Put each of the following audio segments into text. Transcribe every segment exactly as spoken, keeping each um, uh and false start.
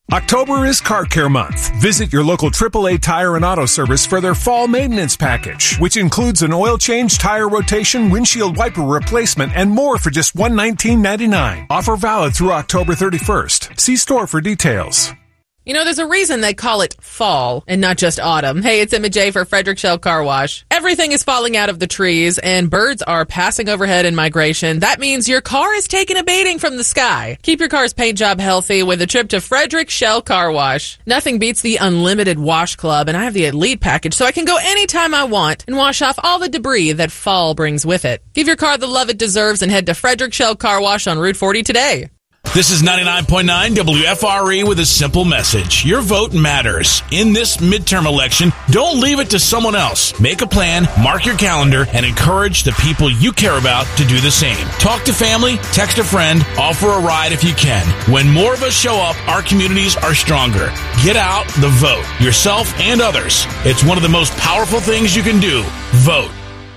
October is Car Care Month. Visit your local triple A Tire and Auto Service for their fall maintenance package, which includes an oil change, tire rotation, windshield wiper replacement, and more for just one hundred nineteen ninety-nine. Offer valid through October thirty-first. See store for details. You know, there's a reason they call it fall and not just autumn. Hey, it's Emma J for Frederick Shell Car Wash. Everything is falling out of the trees and birds are passing overhead in migration. That means your car is taking a beating from the sky. Keep your car's paint job healthy with a trip to Frederick Shell Car Wash. Nothing beats the Unlimited Wash Club, and I have the Elite package so I can go anytime I want and wash off all the debris that fall brings with it. Give your car the love it deserves and head to Frederick Shell Car Wash on Route forty today. This is ninety-nine point nine W F R E with a simple message. Your vote matters. In this midterm election, don't leave it to someone else. Make a plan, mark your calendar, and encourage the people you care about to do the same. Talk to family, text a friend, offer a ride if you can. When more of us show up, our communities are stronger. Get out the vote, yourself and others. It's one of the most powerful things you can do. Vote.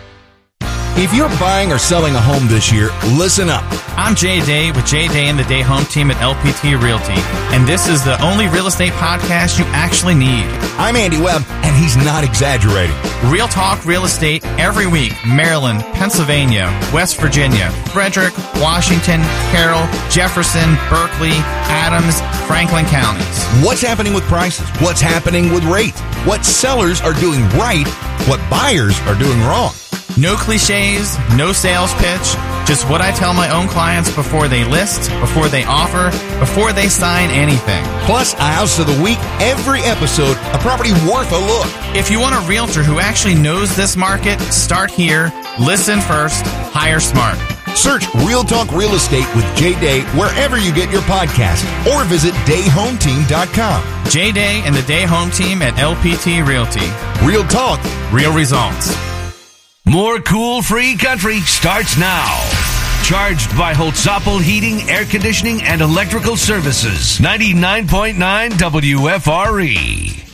If you're buying or selling a home this year, listen up. I'm Jay Day with Jay Day and the Day Home Team at L P T Realty, and this is the only real estate podcast you actually need. I'm Andy Webb, and he's not exaggerating. Real talk real estate every week. Maryland, Pennsylvania, West Virginia, Frederick, Washington, Carroll, Jefferson, Berkeley, Adams, Franklin counties. What's happening with prices? What's happening with rates? What sellers are doing right? What buyers are doing wrong? No cliches, no sales pitch, just what I tell my own clients before they list, before they offer, before they sign anything. Plus, a house of the week, every episode, a property worth a look. If you want a realtor who actually knows this market, start here, listen first, hire smart. Search Real Talk Real Estate with Jay Day wherever you get your podcast, or visit day home team dot com. Jay Day and the Day Home Team at L P T Realty. Real talk, real results. More cool free country starts now. Charged by Holtzapfel Heating, Air Conditioning, and Electrical Services. ninety-nine point nine W F R E.